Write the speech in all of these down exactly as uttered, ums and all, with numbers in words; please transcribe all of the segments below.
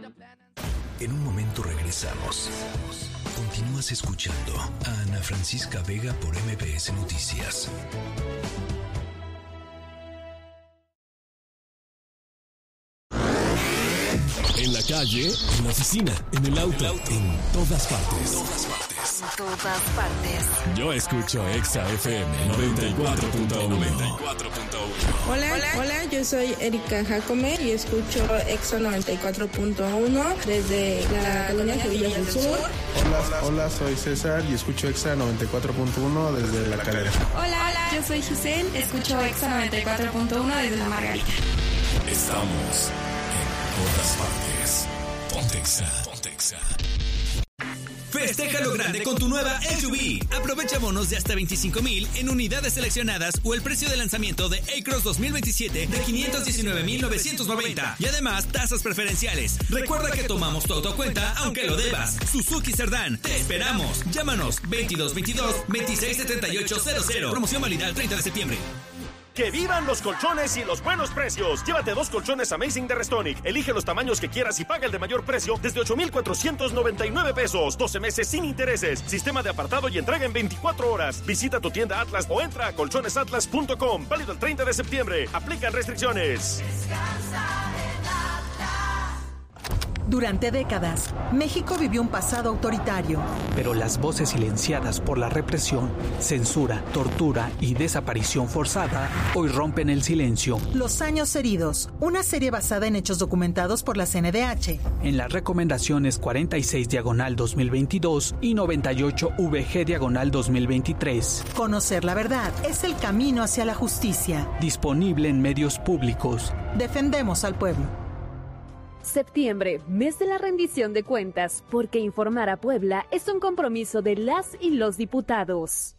En un momento regresamos. Continúas escuchando a Ana Francisca Vega por M B S Noticias. En la calle, en la oficina, en el auto, en todas partes. Todas partes. En todas partes. Yo escucho Exa F M noventa y cuatro punto uno. Hola, hola, hola, yo soy Erika Jacome y escucho Exa noventa y cuatro punto uno desde la colonia Sevillas del Sur. Hola, hola, soy César y escucho Exa noventa y cuatro punto uno desde La Calera. Hola, hola, yo soy Giselle, escucho Exa noventa y cuatro punto uno desde La Margarita. Estamos en todas partes. Ponte Exa, ponte Exa. Festeja lo grande con tu nueva S U V. Aprovecha bonos de hasta veinticinco mil en unidades seleccionadas o el precio de lanzamiento de A-Cross dos mil veintisiete de quinientos diecinueve mil novecientos noventa. Y además, tasas preferenciales. Recuerda que tomamos tu auto a cuenta aunque lo debas. Suzuki Cerdán, te esperamos. Llámanos veintidós veintidós veintiséis setenta y ocho cero cero. Promoción válida el treinta de septiembre. ¡Que vivan los colchones y los buenos precios! Llévate dos colchones Amazing de Restonic. Elige los tamaños que quieras y paga el de mayor precio desde ocho mil cuatrocientos noventa y nueve pesos. doce meses sin intereses. Sistema de apartado y entrega en veinticuatro horas. Visita tu tienda Atlas o entra a colchones atlas punto com. Válido el treinta de septiembre. Aplican restricciones. Descansa en Atlas. Durante décadas, México vivió un pasado autoritario. Pero las voces silenciadas por la represión, censura, tortura y desaparición forzada hoy rompen el silencio. Los años heridos, una serie basada en hechos documentados por la C N D H. En las recomendaciones cuarenta y seis diagonal dos mil veintidós y noventa y ocho V G diagonal dos mil veintitrés. Conocer la verdad es el camino hacia la justicia. Disponible en medios públicos. Defendemos al pueblo. Septiembre, mes de la rendición de cuentas, porque informar a Puebla es un compromiso de las y los diputados.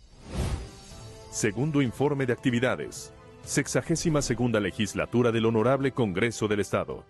Segundo informe de actividades. Sexagésima segunda legislatura del Honorable Congreso del Estado.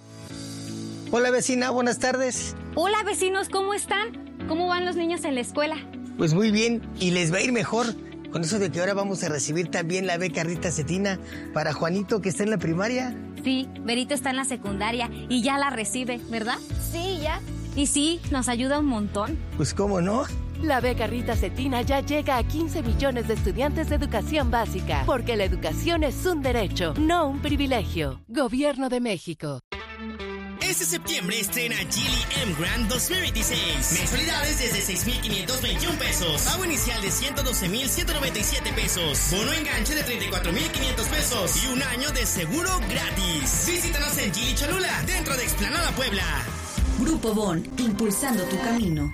Hola vecina, buenas tardes. Hola vecinos, ¿cómo están? ¿Cómo van los niños en la escuela? Pues muy bien, y les va a ir mejor. Con eso de que ahora vamos a recibir también la beca Rita Cetina para Juanito, que está en la primaria. Sí, Berito está en la secundaria y ya la recibe, ¿verdad? Sí, ya. Y sí, nos ayuda un montón. Pues cómo no. La beca Rita Cetina ya llega a quince millones de estudiantes de educación básica, porque la educación es un derecho, no un privilegio. Gobierno de México. Este septiembre estrena Geely M Grand dos mil veintiséis. Mensualidades desde seis mil quinientos veintiún pesos. Pago inicial de ciento doce mil ciento noventa y siete pesos. Bono enganche de treinta y cuatro mil quinientos pesos. Y un año de seguro gratis. Visítanos en Geely Cholula, dentro de Explanada Puebla. Grupo Bon, impulsando tu camino.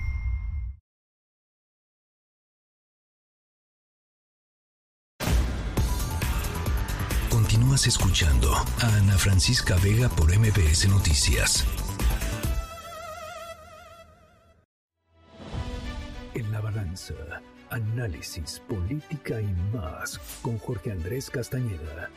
Continúas escuchando a Ana Francisca Vega por M B S Noticias. En la balanza, análisis, política y más con Jorge Andrés Castañeda.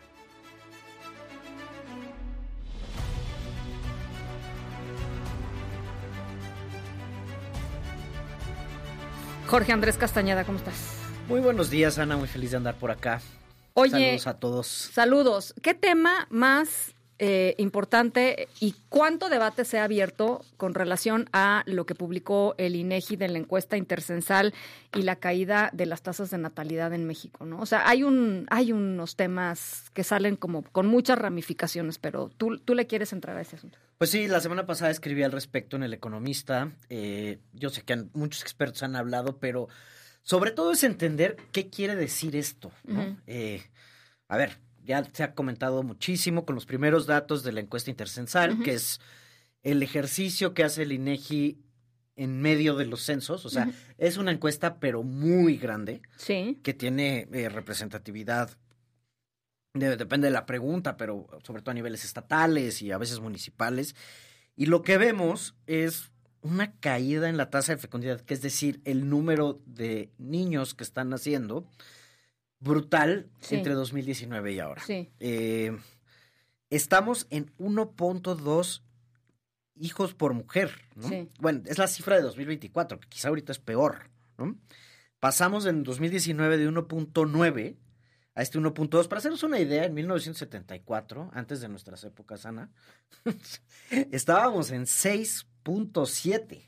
Jorge Andrés Castañeda, ¿cómo estás? Muy buenos días, Ana, muy feliz de andar por acá. Oye, saludos a todos. Saludos. ¿Qué tema más eh, importante y cuánto debate se ha abierto con relación a lo que publicó el INEGI de la encuesta intercensal y la caída de las tasas de natalidad en México, ¿no? O sea, hay un hay unos temas que salen como con muchas ramificaciones, pero tú, tú le quieres entrar a ese asunto. Pues sí, la semana pasada escribí al respecto en El Economista. Eh, yo sé que han, muchos expertos han hablado, pero sobre todo es entender qué quiere decir esto, ¿no? Uh-huh. Eh, a ver, ya se ha comentado muchísimo con los primeros datos de la encuesta intercensal, uh-huh. que es el ejercicio que hace el INEGI en medio de los censos. O sea, uh-huh. es una encuesta pero muy grande, sí. que tiene eh, representatividad, de, depende de la pregunta, pero sobre todo a niveles estatales y a veces municipales. Y lo que vemos es una caída en la tasa de fecundidad, que es decir, el número de niños que están naciendo, brutal, sí. entre dos mil diecinueve y ahora. Sí. Eh, estamos en uno punto dos hijos por mujer, ¿no? Sí. Bueno, es la cifra de dos mil veinticuatro, que quizá ahorita es peor, ¿no? Pasamos en dos mil diecinueve de uno punto nueve a este uno punto dos. Para hacernos una idea, en mil novecientos setenta y cuatro, antes de nuestras épocas, Ana, estábamos en seis punto siete.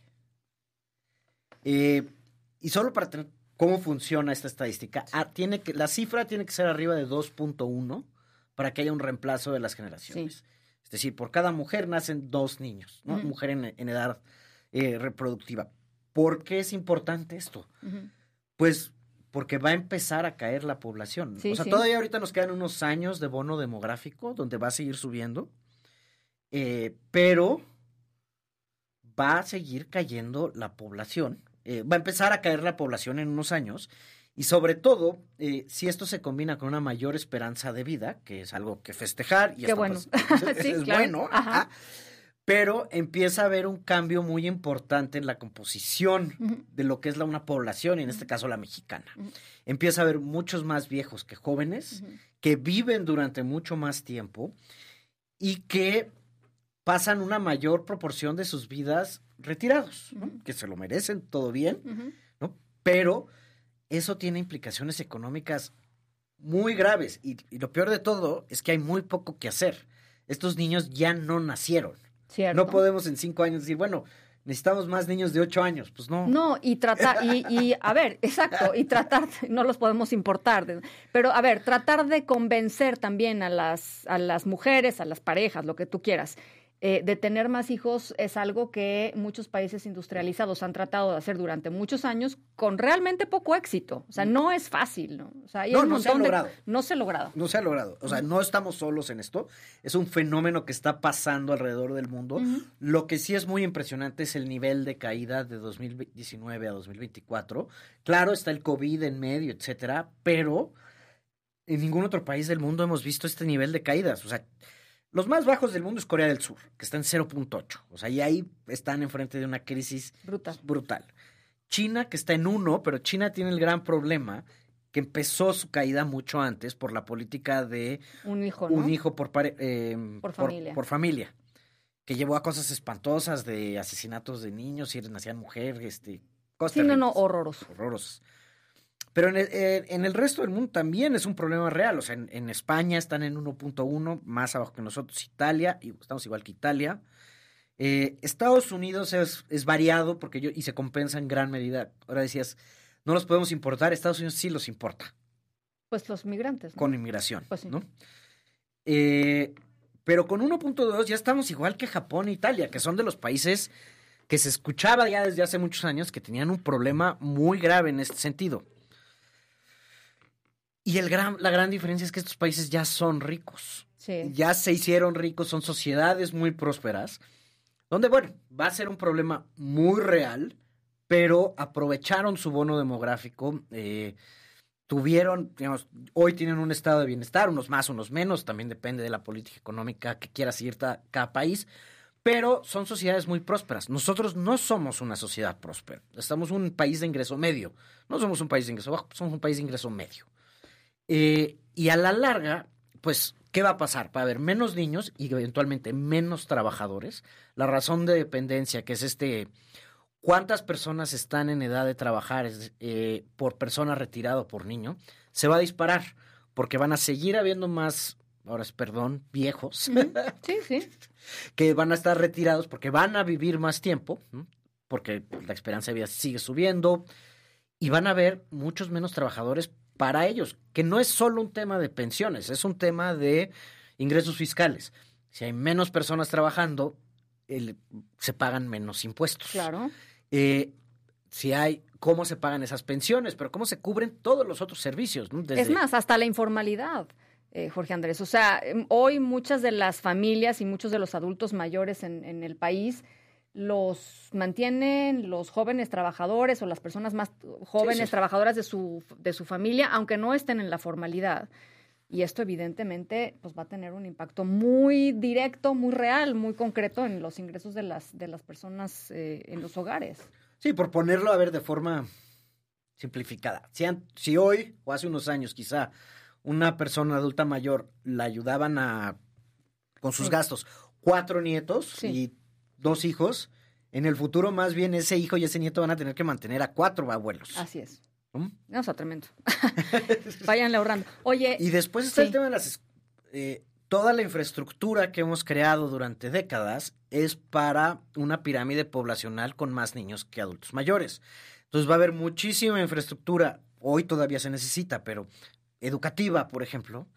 Eh, y solo para tener cómo funciona esta estadística, ah, tiene que, la cifra tiene que ser arriba de dos punto uno para que haya un reemplazo de las generaciones. Sí. Es decir, por cada mujer nacen dos niños, ¿no? Uh-huh. Mujer en, en edad eh, reproductiva. ¿Por qué es importante esto? Uh-huh. Pues porque va a empezar a caer la población. Sí, o sea, sí. Todavía ahorita nos quedan unos años de bono demográfico donde va a seguir subiendo, eh, pero va a seguir cayendo la población. Eh, va a empezar a caer la población en unos años y sobre todo, eh, si esto se combina con una mayor esperanza de vida, que es algo que festejar. Y Qué bueno. Pues, es, sí, es claro. bueno. Ajá. Ajá. Pero empieza a haber un cambio muy importante en la composición uh-huh. de lo que es la, una población, y en este caso la mexicana. Uh-huh. Empieza a haber muchos más viejos que jóvenes, uh-huh. que viven durante mucho más tiempo y que pasan una mayor proporción de sus vidas retirados, ¿no? Uh-huh. Que se lo merecen, todo bien, uh-huh. ¿no? Pero eso tiene implicaciones económicas muy graves y, y lo peor de todo es que hay muy poco que hacer. Estos niños ya no nacieron. Cierto. No podemos en cinco años decir, bueno, necesitamos más niños de ocho años. Pues no. No, y tratar, y, y a ver, exacto, y tratar, no los podemos importar, de, pero a ver, tratar de convencer también a las, a las mujeres, a las parejas, lo que tú quieras, eh, de tener más hijos es algo que muchos países industrializados han tratado de hacer durante muchos años con realmente poco éxito. O sea, no es fácil, ¿no? O sea, hay no, un no se ha logrado. De, no se ha logrado. No se ha logrado. O sea, no estamos solos en esto. Es un fenómeno que está pasando alrededor del mundo. Uh-huh. Lo que sí es muy impresionante es el nivel de caída de dos mil diecinueve a dos mil veinticuatro. Claro, está el COVID en medio, etcétera, pero en ningún otro país del mundo hemos visto este nivel de caídas. O sea, los más bajos del mundo es Corea del Sur, que está en cero punto ocho. O sea, y ahí están enfrente de una crisis brutal. brutal. China, que está en uno, pero China tiene el gran problema que empezó su caída mucho antes por la política de un hijo, ¿no? un hijo por, pare, eh, por, familia. por, por familia, que llevó a cosas espantosas de asesinatos de niños, si nacían mujeres, este, cosas sí, terribles, no, no, horroroso. Horrorosos. Pero en el, en el resto del mundo también es un problema real. O sea, en, en España están en uno punto uno, más abajo que nosotros. Italia, y estamos igual que Italia. Eh, Estados Unidos es, es variado porque yo, y se compensa en gran medida. Ahora decías, no los podemos importar. Estados Unidos sí los importa. Pues los migrantes, ¿no? Con inmigración, pues sí. ¿no? Eh, pero con uno punto dos ya estamos igual que Japón e Italia, que son de los países que se escuchaba ya desde hace muchos años que tenían un problema muy grave en este sentido. Y el gran, la gran diferencia es que estos países ya son ricos. Sí. Ya se hicieron ricos, son sociedades muy prósperas, donde, bueno, va a ser un problema muy real, pero aprovecharon su bono demográfico, eh, tuvieron, digamos, hoy tienen un estado de bienestar, unos más, unos menos, también depende de la política económica que quiera seguir ta, cada país, pero son sociedades muy prósperas. Nosotros no somos una sociedad próspera, estamos un país de ingreso medio, no somos un país de ingreso bajo, somos un país de ingreso medio. Eh, y a la larga, pues, ¿qué va a pasar? Va a haber menos niños y eventualmente menos trabajadores. La razón de dependencia, que es este, ¿cuántas personas están en edad de trabajar eh, por persona retirada o por niño? Se va a disparar porque van a seguir habiendo más, ahora es perdón, viejos. Uh-huh. Sí, sí. Que van a estar retirados porque van a vivir más tiempo, ¿no? Porque la esperanza de vida sigue subiendo y van a haber muchos menos trabajadores para ellos, que no es solo un tema de pensiones, es un tema de ingresos fiscales. Si hay menos personas trabajando, el, se pagan menos impuestos. Claro. Eh, si hay, ¿cómo se pagan esas pensiones? Pero ¿cómo se cubren todos los otros servicios? ¿No? Desde... Es más, hasta la informalidad, eh, Jorge Andrés. O sea, hoy muchas de las familias y muchos de los adultos mayores en, en el país los mantienen los jóvenes trabajadores o las personas más jóvenes sí, sí. trabajadoras de su, de su familia, aunque no estén en la formalidad. Y esto evidentemente pues va a tener un impacto muy directo, muy real, muy concreto en los ingresos de las, de las personas eh, en los hogares. Sí, por ponerlo a ver de forma simplificada. Si, si hoy o hace unos años quizá una persona adulta mayor la ayudaban a con sus sí. gastos cuatro nietos sí. y dos hijos, en el futuro más bien ese hijo y ese nieto van a tener que mantener a cuatro abuelos. Así es. ¿Mm? No, o sea, tremendo. Váyanle ahorrando. Oye. Y después está sí. el tema de las... Eh, toda la infraestructura que hemos creado durante décadas es para una pirámide poblacional con más niños que adultos mayores. Entonces va a haber muchísima infraestructura, hoy todavía se necesita, pero educativa, por ejemplo,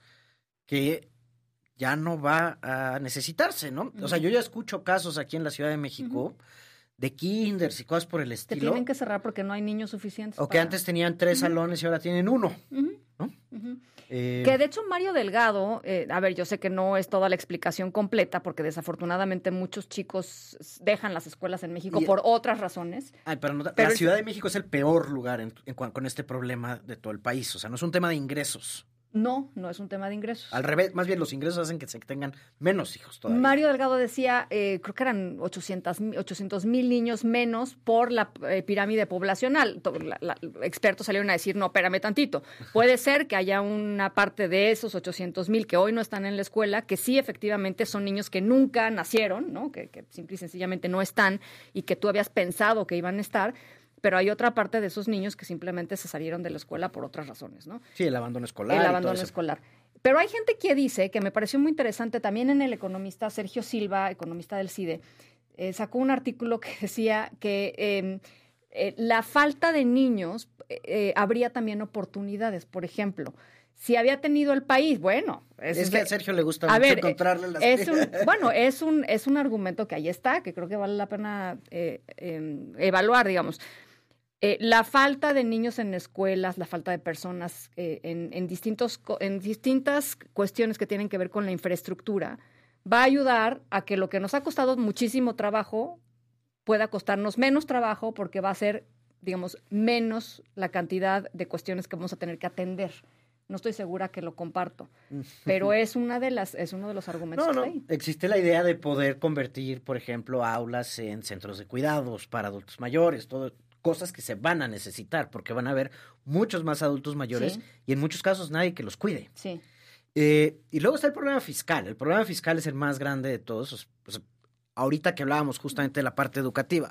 que ya no va a necesitarse, ¿no? Uh-huh. O sea, yo ya escucho casos aquí en la Ciudad de México uh-huh. de kinders y cosas por el estilo. Que tienen que cerrar porque no hay niños suficientes. O para... que antes tenían tres uh-huh. salones y ahora tienen uno, uh-huh. ¿no? Uh-huh. Eh... Que de hecho Mario Delgado, eh, a ver, yo sé que no es toda la explicación completa porque desafortunadamente muchos chicos dejan las escuelas en México y... por otras razones. Ay, pero, no, pero la el... Ciudad de México es el peor lugar en, en, con este problema de todo el país. O sea, no es un tema de ingresos. No, no es un tema de ingresos. Al revés, más bien los ingresos hacen que se tengan menos hijos todavía. Mario Delgado decía, eh, creo que eran ochocientos mil niños menos por la eh, pirámide poblacional. La, la, expertos salieron a decir, no, espérame tantito. Puede ser que haya una parte de esos ochocientos mil que hoy no están en la escuela, que sí efectivamente son niños que nunca nacieron, ¿no? Que, que simple y sencillamente no están y que tú habías pensado que iban a estar. Pero hay otra parte de esos niños que simplemente se salieron de la escuela por otras razones, ¿no? Sí, el abandono escolar. El abandono escolar. Pero hay gente que dice, que me pareció muy interesante, también en El Economista, Sergio Silva, economista del CIDE, eh, sacó un artículo que decía que eh, eh, la falta de niños eh, habría también oportunidades. Por ejemplo, si había tenido el país, bueno... Es, es que a Sergio le gusta a mucho ver, encontrarle las... Es un, bueno, es un, es un argumento que ahí está, que creo que vale la pena eh, eh, evaluar, digamos. Eh, la falta de niños en escuelas, la falta de personas eh, en, en, distintos, en distintas cuestiones que tienen que ver con la infraestructura, va a ayudar a que lo que nos ha costado muchísimo trabajo pueda costarnos menos trabajo porque va a ser, digamos, menos la cantidad de cuestiones que vamos a tener que atender. No estoy segura que lo comparto, pero es una de las es uno de los argumentos no, no. que hay. Existe la idea de poder convertir, por ejemplo, aulas en centros de cuidados para adultos mayores, todo cosas que se van a necesitar, porque van a haber muchos más adultos mayores sí. y en muchos casos nadie que los cuide. Sí. Eh, y luego está el problema fiscal. El problema fiscal es el más grande de todos. Pues, ahorita que hablábamos justamente de la parte educativa,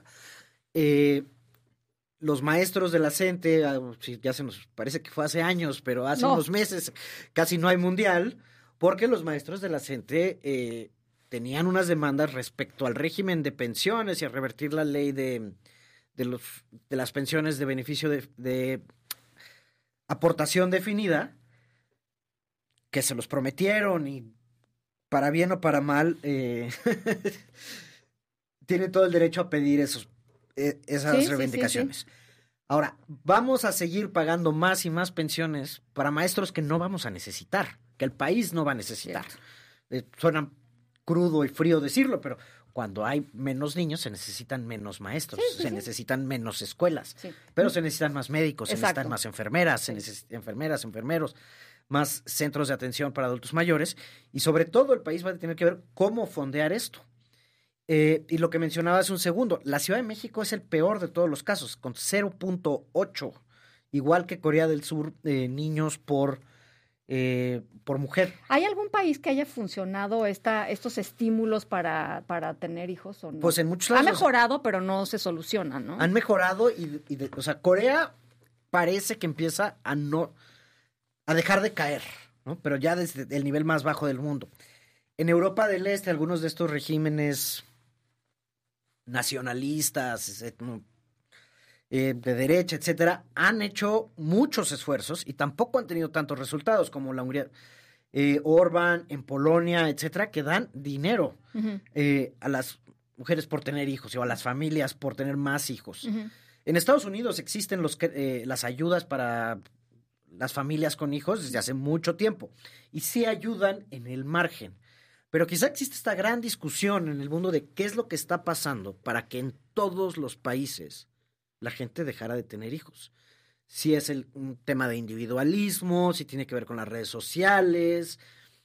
eh, los maestros de la CENTE, ya se nos parece que fue hace años, pero hace no. unos meses casi no hay mundial, porque los maestros de la CENTE eh, tenían unas demandas respecto al régimen de pensiones y a revertir la ley de... De, los, de las pensiones de beneficio de, de aportación definida, que se los prometieron y para bien o para mal, eh, tiene todo el derecho a pedir esos, eh, esas sí, reivindicaciones. Sí, sí, sí. Ahora, vamos a seguir pagando más y más pensiones para maestros que no vamos a necesitar, que el país no va a necesitar. Eh, suena crudo y frío decirlo, pero... Cuando hay menos niños, se necesitan menos maestros, sí, sí, se sí. necesitan menos escuelas, sí. pero se necesitan más médicos, Exacto. se necesitan más enfermeras, sí. se necesitan enfermeras, enfermeros, más centros de atención para adultos mayores, y sobre todo el país va a tener que ver cómo fondear esto. Eh, y lo que mencionaba hace un segundo, la Ciudad de México es el peor de todos los casos, con cero punto ocho, igual que Corea del Sur, eh, niños por... Eh, por mujer. ¿Hay algún país que haya funcionado esta, estos estímulos para, para tener hijos o no? Pues en muchos lados. Ha mejorado, pero no se soluciona, ¿no? Han mejorado y, y de, o sea, Corea parece que empieza a no, a dejar de caer, ¿no? Pero ya desde el nivel más bajo del mundo. En Europa del Este, algunos de estos regímenes nacionalistas, etno, Eh, de derecha, etcétera, han hecho muchos esfuerzos y tampoco han tenido tantos resultados como la Hungría, eh, Orbán en Polonia, etcétera, que dan dinero uh-huh. eh, a las mujeres por tener hijos o a las familias por tener más hijos. Uh-huh. En Estados Unidos existen los, eh, las ayudas para las familias con hijos desde hace mucho tiempo y sí ayudan en el margen. Pero quizá existe esta gran discusión en el mundo de qué es lo que está pasando para que en todos los países la gente dejara de tener hijos. Si es el, un tema de individualismo, si tiene que ver con las redes sociales.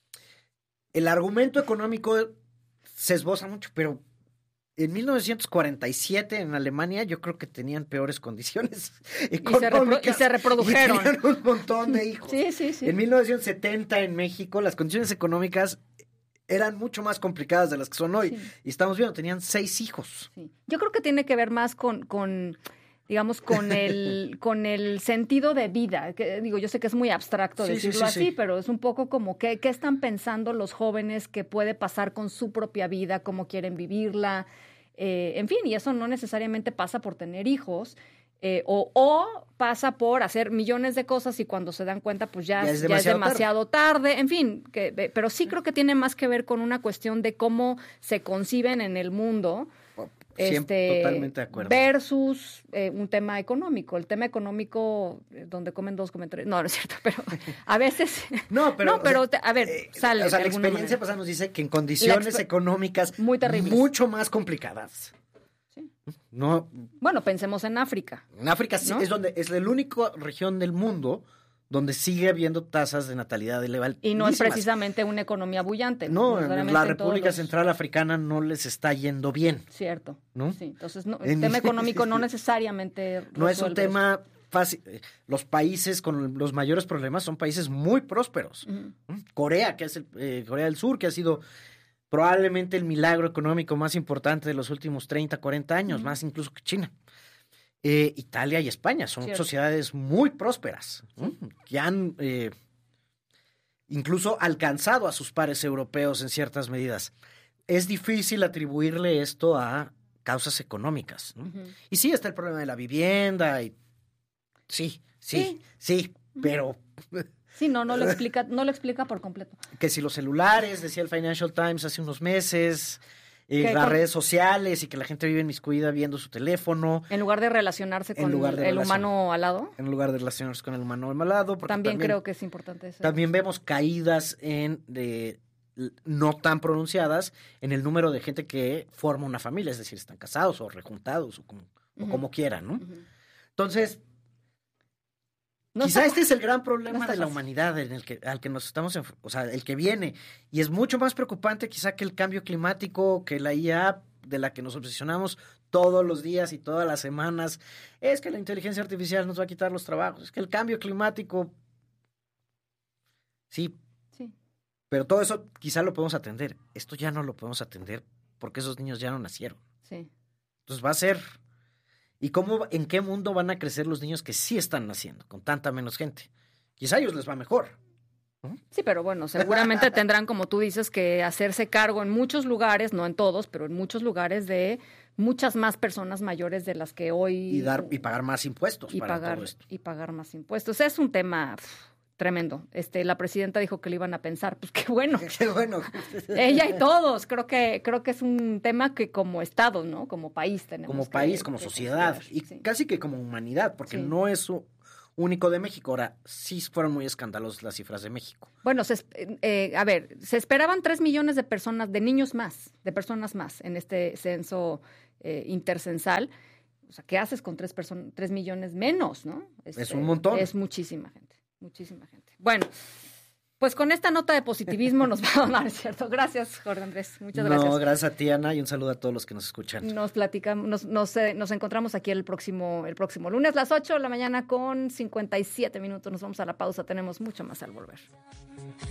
El argumento económico se esboza mucho, pero en mil novecientos cuarenta y siete en Alemania yo creo que tenían peores condiciones económicas. Y se, repro- y se reprodujeron. Y tenían un montón de hijos. Sí, sí, sí. En mil novecientos setenta en México las condiciones económicas eran mucho más complicadas de las que son hoy. Sí. Y estamos viendo, tenían seis hijos. Sí. Yo creo que tiene que ver más con... con... digamos, con el, con el sentido de vida. Que, digo, yo sé que es muy abstracto Sí, decirlo sí, sí, así, sí. pero es un poco como qué, qué están pensando los jóvenes que puede pasar con su propia vida, cómo quieren vivirla, eh, en fin, y eso no necesariamente pasa por tener hijos, eh, o, o pasa por hacer millones de cosas y cuando se dan cuenta, pues ya, Ya es ya demasiado es demasiado tarde. En fin, que, eh, pero sí creo que tiene más que ver con una cuestión de cómo se conciben en el mundo. Siempre, Este, totalmente de acuerdo. versus eh, un tema económico. El tema económico, eh, donde comen dos comentarios. No, no es cierto, pero a veces. No, pero. no, pero o sea, te- a ver, sale. O sea, de la alguna experiencia manera. pasada nos dice que en condiciones La exper- económicas muy terribles. mucho más complicadas. No, Bueno, pensemos en África. en África sí ¿no? es donde es la única región del mundo donde sigue habiendo tasas de natalidad elevadas. Y no es precisamente una economía bullante. No, en necesariamente la en todos República los- Central Africana no les está yendo bien. Cierto. ¿No? Sí, entonces no, En- el tema económico no necesariamente No es un resuelve tema fácil. Los países con los mayores problemas son países muy prósperos. eso. Ujú. ¿Mm? Corea, que es el, eh, Corea del Sur, que ha sido probablemente el milagro económico más importante de los últimos treinta, cuarenta años, Ujú. más incluso que China. Eh, Italia y España son Cierto. sociedades muy prósperas, ¿no? Que han eh, incluso alcanzado a sus pares europeos en ciertas medidas. Es difícil atribuirle esto a causas económicas, ¿no? Ujú. Y sí, está el problema de la vivienda y sí, sí, sí, pero Sí, no, no lo explica, no lo explica por completo. que si los celulares, decía el Financial Times hace unos meses, eh, Que las con- redes sociales y que la gente vive inmiscuida viendo su teléfono, En lugar de relacionarse En con lugar de el relacion- humano al lado, en lugar de relacionarse con el humano al lado. Porque también, también creo que es importante eso. También vemos caídas en de, no tan pronunciadas en el número de gente que forma una familia, es decir, están casados o rejuntados o como, o Ujú. como quieran, ¿no? Ujú. Entonces, No quizá está- este es el gran problema no está de la fácil. humanidad en el que, al que nos estamos, enf- o sea, el que viene. Y es mucho más preocupante quizá que el cambio climático, que la I A de la que nos obsesionamos todos los días y todas las semanas. Es que la inteligencia artificial nos va a quitar los trabajos. Es que el cambio climático, sí, Sí. pero todo eso quizá lo podemos atender. Esto ya no lo podemos atender porque esos niños ya no nacieron. Sí. Entonces va a ser... ¿Y cómo, en qué mundo van a crecer los niños que sí están naciendo con tanta menos gente? Quizá a ellos les va mejor. Sí, pero bueno, seguramente tendrán, como tú dices, que hacerse cargo en muchos lugares, no en todos, pero en muchos lugares de muchas más personas mayores de las que hoy... Y dar y pagar más impuestos y para pagar, todo esto. y pagar más impuestos. Es un tema pf, tremendo. Este, la presidenta dijo que lo iban a pensar. Pues qué bueno. Qué bueno. Ella y todos. Creo que, creo que es un tema que como Estado, ¿no? Como país tenemos Como que- país, como que sociedad considerar. y casi que como humanidad, porque Sí. no es u- único de México. Ahora, sí fueron muy escandalosas las cifras de México. Bueno, se, es- eh, a ver, se esperaban tres millones de personas, de niños más, de personas más en este censo eh, intercensal. O sea, ¿qué haces con tres, person- tres millones menos, no? Es un montón. Es muchísima gente, muchísima gente. Bueno, pues con esta nota de positivismo nos va a donar, ¿cierto? Gracias, Jorge Andrés. Muchas gracias. No, gracias a ti, Ana, y un saludo a todos los que nos escuchan. Nos platicamos, nos, nos, eh, nos encontramos aquí el próximo, el próximo lunes, las ocho de la mañana con cincuenta y siete minutos. Nos vamos a la pausa, tenemos mucho más al volver.